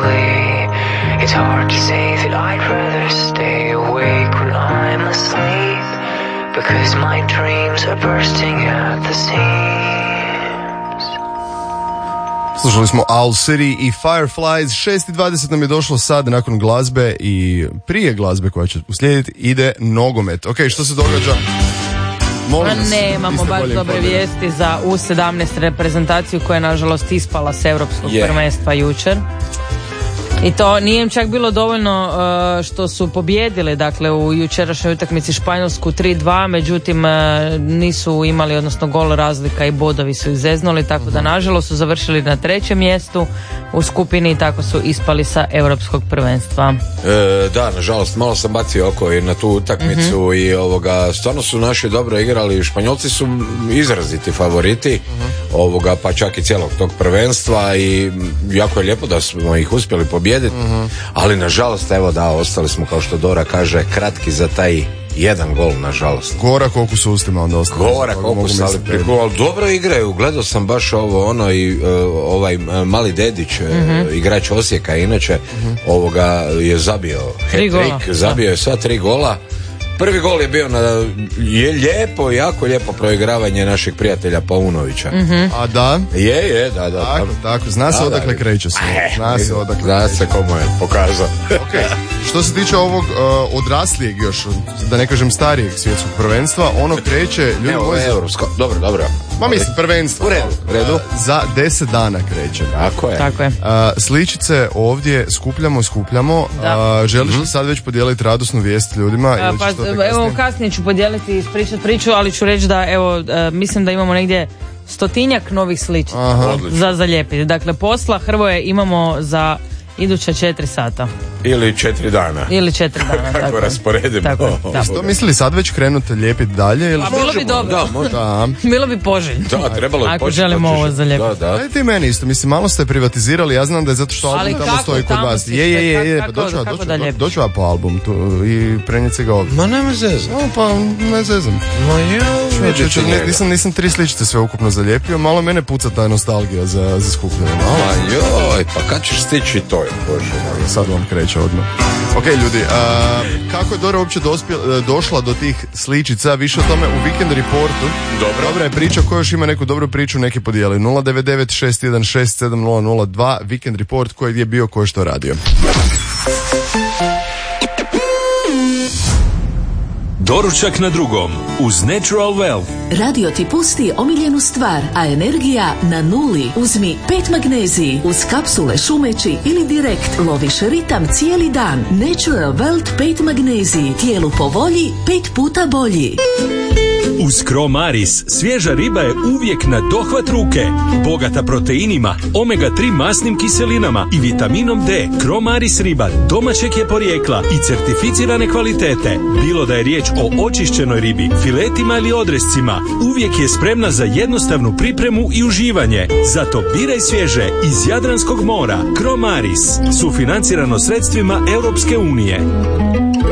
slowly. It's hard to say that I'd rather stay awake when I'm asleep, because my dreams are bursting at the seams. Slušali smo Owl City i Fireflies. 6:20 nam je došlo sad nakon glazbe i prije glazbe koja će uslijediti ide nogomet. Ok, što se događa? Nemamo baš dobre vijesti za U17 reprezentaciju koja je nažalost ispala s europskog prvenstva jučer. I to nije im čak bilo dovoljno što su pobijedili, dakle, u jučerašnjoj utakmici Španjolsku 3-2, međutim nisu imali, odnosno gol razlika i bodovi su izeznuli, tako da nažalost su završili na 3. mjestu u skupini i tako su ispali sa europskog prvenstva. Da, nažalost, malo sam bacio oko i na tu utakmicu i stvarno su naši dobro igrali. Španjolci su izraziti favoriti, pa čak i cijelog tog prvenstva i jako je lijepo da smo ih uspjeli pobijediti. Ali nažalost, evo da, ostali smo, kao što Dora kaže, kratki za taj jedan gol, nažalost. Gorak okus u ustima onda ostalo. Gorak okus, ali dobro igraju. Gledao sam baš i ovaj mali Dedić, igrač Osijeka, inače je zabio hat-trick, zabio je sva 3 gola. Prvi gol je bio lijepo, jako lijepo proigravanje našeg prijatelja Paunovića. A da? Da. Tako, zna se odakle kreće sve. Zna se komu je pokazao. Okay. Što se tiče ovog odraslijeg još, da ne kažem starijeg svjetskog prvenstva, ono kreće... Europsko, dobro. Ma mislim, prvenstvo. U redu. Za 10 dana kreće. Tako je. Sličice ovdje skupljamo. Želiš li sad već podijeliti radosnu vijest ljudima? Evo, kasnije ću podijeliti i ispričati priču, ali ću reći da, mislim da imamo negdje 100-tinjak novih sličica za zalijepiti. Dakle, posla Hrvoje imamo za iduća 4 sata. Ili 4 dana. Kako rasporedimo. Tako. Što mislili sad već krenuti lijepiti dalje? Ili... bilo bi dobro. Da. Bilo bi poželjno. Da, trebalo je ako želimo ovo zalijepiti. Da. Ajde i meni isto. Mislim, malo ste privatizirali. Ja znam da je zato što album tamo stoji kod vas. Je. Doću ja po album tu i prenijeci ga ovdje. Ma nema zezam. Ne zezam. Nisam 3 sličice sve ukupno zalijepio. Malo mene puca ta nostalgija za skupljanje. Pa kad ćeš stići to? Bože. Sad vam kreće odmah. Ok, ljudi, kako je Dora uopće došla do tih sličica, više o tome u Weekend Reportu. Dobra je priča, ko još ima neku dobru priču, neki podijeli. 099-616-7002, Weekend Report, koji je bio, ko je što radio. Doručak na drugom uz Natural Wealth. Radio ti pusti omiljenu stvar, a energija na nuli. Uzmi 5 magneziji uz kapsule šumeći ili direkt loviš ritam cijeli dan. Natural Wealth 5 magneziji. Tijelu po volji, 5 puta bolji. Uz Cromaris svježa riba je uvijek na dohvat ruke. Bogata proteinima, omega-3 masnim kiselinama i vitaminom D. Cromaris riba domaćeg je porijekla i certificirane kvalitete. Bilo da je riječ o očišćenoj ribi, filetima ili odrescima, uvijek je spremna za jednostavnu pripremu i uživanje. Zato biraj svježe iz Jadranskog mora. Cromaris, sufinancirano sredstvima Europske unije.